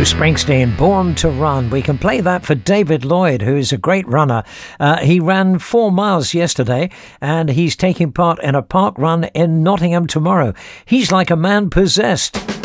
Bruce Springsteen, Born to Run. We can play that for David Lloyd, who is a great runner. He ran 4 miles yesterday, and he's taking part in a park run in Nottingham tomorrow. He's like a man possessed.